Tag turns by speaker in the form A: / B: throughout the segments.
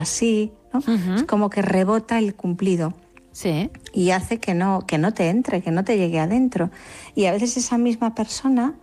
A: así, ¿no? Es como que rebota el cumplido.
B: Sí.
A: Y hace que no te entre, que no te llegue adentro. Y a veces esa misma persona,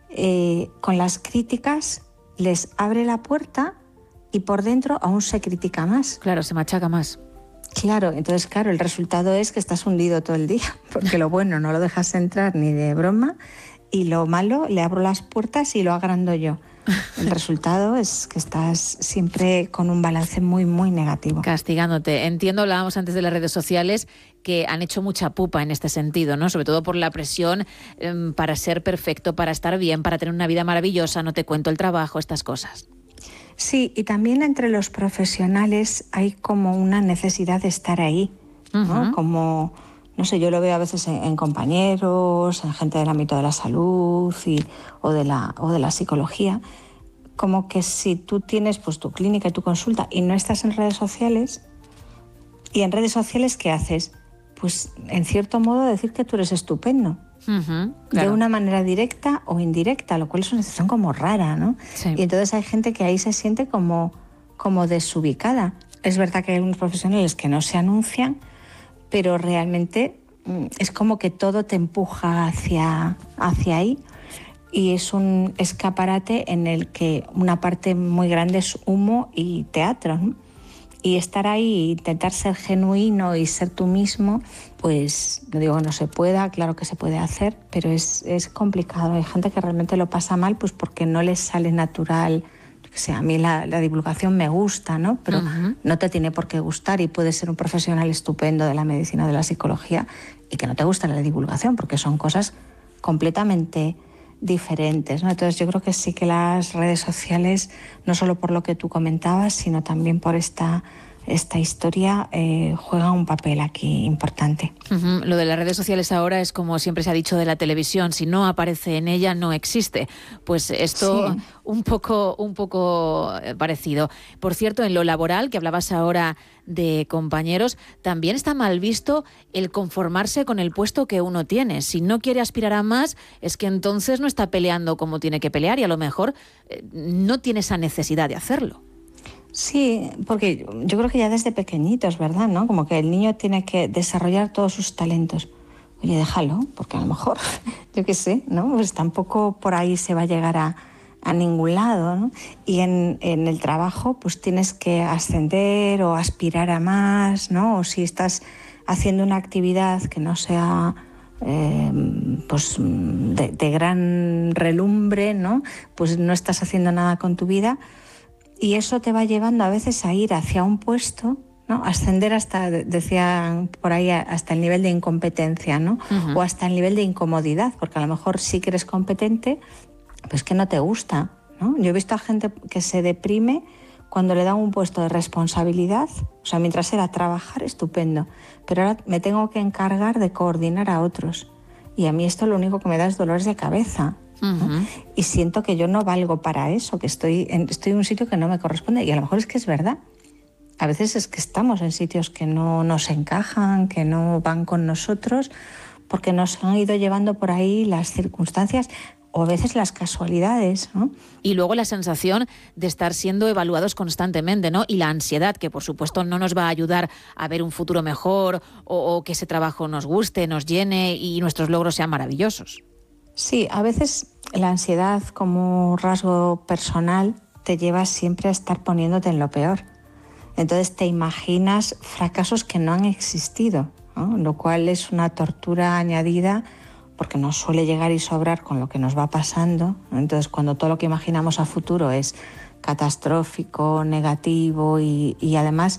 A: con las críticas, les abre la puerta y por dentro aún se critica más.
B: Claro, se machaca más.
A: Claro, entonces, claro, el resultado es que estás hundido todo el día, porque lo bueno no lo dejas entrar ni de broma y lo malo le abro las puertas y lo agrando yo. El resultado es que estás siempre con un balance muy, muy negativo.
B: Castigándote. Entiendo, hablábamos antes de las redes sociales, que han hecho mucha pupa en este sentido, ¿no? Sobre todo por la presión para ser perfecto, para estar bien, para tener una vida maravillosa, no te cuento el trabajo, estas cosas.
A: Sí, y también entre los profesionales hay como una necesidad de estar ahí, ¿no? Como, no sé, yo lo veo a veces en compañeros, en gente del ámbito de la salud o de la psicología, como que si tú tienes pues tu clínica y tu consulta y no estás en redes sociales, ¿y en redes sociales qué haces? Pues en cierto modo decir que tú eres estupendo.
B: Claro.
A: De una manera directa o indirecta, lo cual es una situación como rara, ¿no?
B: Sí.
A: Y entonces hay gente que ahí se siente como desubicada. Es verdad que hay algunos profesionales que no se anuncian, pero realmente es como que todo te empuja hacia ahí y es un escaparate en el que una parte muy grande es humo y teatro, ¿no? Y estar ahí, intentar ser genuino y ser tú mismo, pues no digo que no se pueda, claro que se puede hacer, pero es complicado. Hay gente que realmente lo pasa mal pues porque no les sale natural. O sea, a mí la divulgación me gusta, ¿no? Pero no te tiene por qué gustar y puedes ser un profesional estupendo de la medicina o de la psicología y que no te gusta la divulgación porque son cosas completamente diferentes, ¿no? Entonces yo creo que sí que las redes sociales, no solo por lo que tú comentabas, sino también por esta historia, juegan un papel aquí importante.
B: Lo de las redes sociales ahora es como siempre se ha dicho de la televisión, si no aparece en ella no existe. Pues esto
A: Sí.
B: un poco parecido. Por cierto, en lo laboral, que hablabas ahora de compañeros, también está mal visto el conformarse con el puesto que uno tiene. Si no quiere aspirar a más, es que entonces no está peleando como tiene que pelear y a lo mejor no tiene esa necesidad de hacerlo.
A: Sí, porque yo creo que ya desde pequeñitos, ¿verdad? ¿No? Como que el niño tiene que desarrollar todos sus talentos. Oye, déjalo, porque a lo mejor, yo qué sé, ¿no? Pues tampoco por ahí se va a llegar a ningún lado, ¿no? Y en el trabajo, pues tienes que ascender o aspirar a más, ¿no? O si estás haciendo una actividad que no sea pues de gran relumbre, ¿no? Pues no estás haciendo nada con tu vida. Y eso te va llevando a veces a ir hacia un puesto, ¿no? Ascender hasta, decían por ahí, hasta el nivel de incompetencia, ¿no? O hasta el nivel de incomodidad, porque a lo mejor sí que eres competente, pues que no te gusta, ¿no? Yo he visto a gente que se deprime cuando le dan un puesto de responsabilidad. O sea, mientras era trabajar, estupendo, pero ahora me tengo que encargar de coordinar a otros. Y a mí esto lo único que me da es dolores de cabeza. ¿no? Y siento que yo no valgo para eso, que estoy en un sitio que no me corresponde. Y a lo mejor es que es verdad. A veces es que estamos en sitios que no nos encajan, que no van con nosotros, porque nos han ido llevando por ahí las circunstancias o a veces las casualidades, ¿no?
B: Y luego la sensación de estar siendo evaluados constantemente, ¿no? Y la ansiedad, que por supuesto no nos va a ayudar a ver un futuro mejor o que ese trabajo nos guste, nos llene y nuestros logros sean maravillosos.
A: Sí, a veces la ansiedad como rasgo personal te lleva siempre a estar poniéndote en lo peor. Entonces te imaginas fracasos que no han existido, ¿no? Lo cual es una tortura añadida porque nos suele llegar y sobrar con lo que nos va pasando. Entonces cuando todo lo que imaginamos a futuro es catastrófico, negativo y además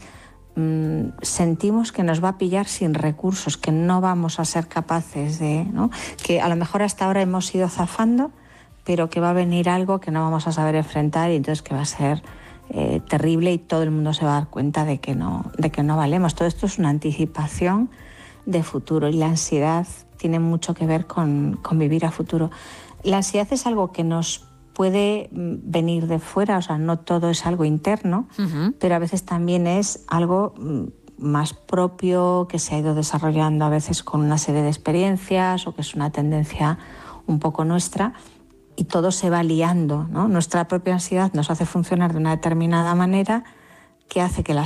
A: sentimos que nos va a pillar sin recursos, que no vamos a ser capaces de, ¿no? Que a lo mejor hasta ahora hemos ido zafando, pero que va a venir algo que no vamos a saber enfrentar y entonces que va a ser terrible y todo el mundo se va a dar cuenta de que no valemos. Todo esto es una anticipación de futuro y la ansiedad tiene mucho que ver con vivir a futuro. La ansiedad es algo que nos puede venir de fuera, o sea, no todo es algo interno, pero a veces también es algo más propio que se ha ido desarrollando a veces con una serie de experiencias o que es una tendencia un poco nuestra y todo se va liando, ¿no? Nuestra propia ansiedad nos hace funcionar de una determinada manera que hace que la